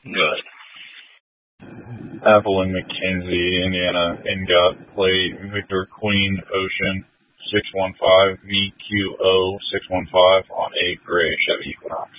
Good. Apple and McKenzie, Indiana, NGUT, plate Victor Queen Ocean 615 VQO 615 on a gray Chevy Equinox.